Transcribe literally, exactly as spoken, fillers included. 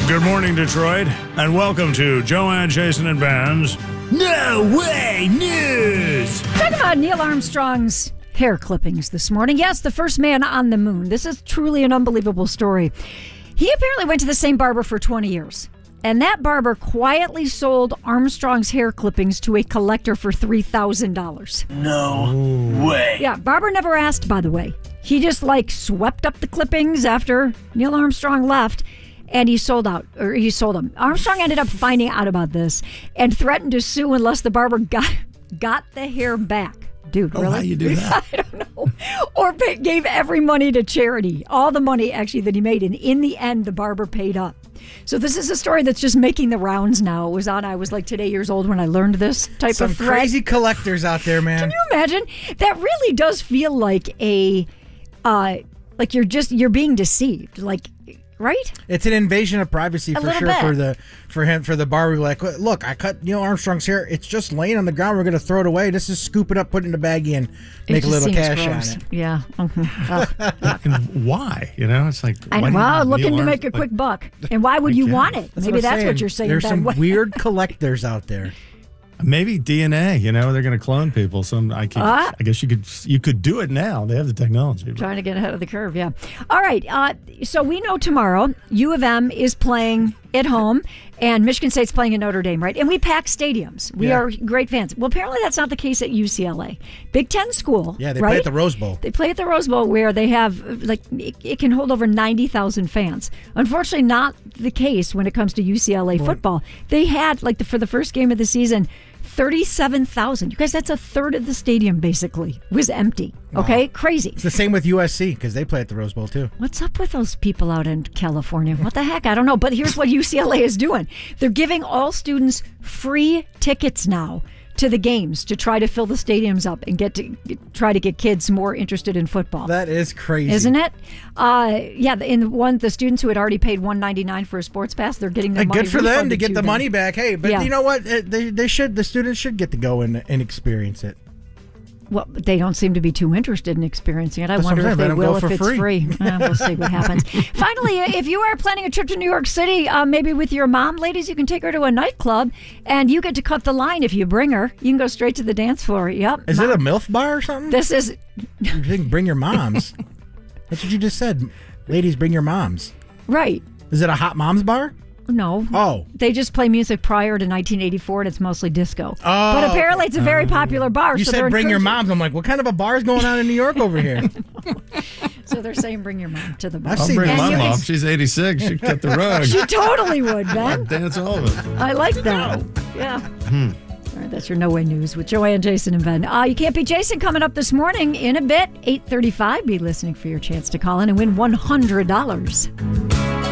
Good morning, Detroit, and welcome to Joanne, Jason, and Ben's No Way News. Talking about Neil Armstrong's hair clippings this morning. Yes, the first man on the moon. This is truly an unbelievable story. He apparently went to the same barber for twenty years. And that barber quietly sold Armstrong's hair clippings to a collector for three thousand dollars. No way. Yeah, barber never asked, by the way. He just, like, swept up the clippings after Neil Armstrong left, and he sold out, or he sold them. Armstrong ended up finding out about this and threatened to sue unless the barber got got the hair back. Dude, oh, really? How you do that? I don't know. Or pay, gave every money to charity. All the money, actually, that he made. And in the end, the barber paid up. So this is a story that's just making the rounds now. It was on, I was like today years old when I learned this type Some of thread. crazy collectors out there, man. Can you imagine? That really does feel like a, uh, like you're just, you're being deceived. Like, right? It's an invasion of privacy A for little sure bit. for the for him for the barber. Like, look, I cut Neil Armstrong's hair. It's just laying on the ground. We're gonna throw it away. This is scoop it up, put it in a baggie, and It make a just little seems cash gross. on it. Yeah. Mhm. Ugh. And why? You know, it's like... I why know. do you Well, need looking Neil to make a Armstrong? quick buck. And why would I you guess. want it? That's Maybe what I'm that's what saying. you're saying. There's Ben. some What- weird collectors out there. Maybe D N A, you know, they're going to clone people. Some I, can, Ah. I guess you could you could do it now. They have the technology. Trying to get ahead of the curve, yeah. All right, uh, so we know tomorrow U of M is playing at home and Michigan State's playing in Notre Dame, right? And we pack stadiums. We Yeah. are great fans. Well, apparently that's not the case at U C L A. Big Ten school, Yeah, they right? play at the Rose Bowl. They play at the Rose Bowl where they have, like, it, it can hold over ninety thousand fans. Unfortunately, not the case when it comes to U C L A football. They had, like, the, for the first game of the season, thirty-seven thousand. You guys, that's a third of the stadium, basically, was empty. Okay? Wow. Crazy. It's the same with U S C because they play at the Rose Bowl too. What's up with those people out in California? What the heck? I don't know. But here's what U C L A is doing. They're giving all students free tickets now to the games to try to fill the stadiums up and get to get, try to get kids more interested in football. That is crazy, Isn't it? Uh, yeah, in the one the students who had already paid one ninety-nine for a sports pass, they're getting their Hey, money good for them refunded to get the them. money back. Hey, but Yeah. you know what? Uh, They they should the students should get to go and, and experience it. Well, they don't seem to be too interested in experiencing it. I That's what wonder I'm if saying. they Let 'em will go if for it's free. free. Uh, we'll see what happens. Finally, if you are planning a trip to New York City, uh, maybe with your mom, ladies, you can take her to a nightclub, and you get to cut the line if you bring her. You can go straight to the dance floor. Yep. Is Mom. it a MILF bar or something? This is You think bring your moms. That's what you just said. Ladies, bring your moms. right. Is it a hot moms bar? No. Oh. They just play music prior to nineteen eighty-four, and it's mostly disco. Oh, but apparently, it's a very popular bar. You so said they're bring your encouraging- moms. I'm like, what kind of a bar is going on in New York over here? So they're saying bring your mom to the bar. I've I'll seen bring that. my And you mom. can- She's eighty-six. She cut the rug. She totally would, Ben. Dance all of it. I like that. Yeah. Hmm. All right, that's your No Way News with Joanne, Jason, and Ben. Uh, you can't be Jason coming up this morning in a bit. eight thirty-five. Be listening for your chance to call in and win one hundred dollars.